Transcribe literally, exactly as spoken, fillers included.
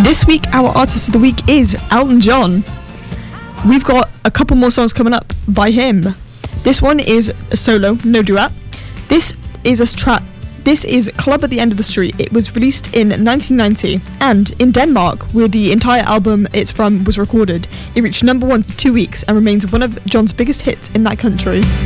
This week, our artist of the week is Elton John. We've got a couple more songs coming up by him. This one is a solo, no duet. This is a track. This is Club at the End of the Street. It was released in nineteen ninety, and in Denmark, where the entire album it's from was recorded, it reached number one for two weeks and remains one of John's biggest hits in that country.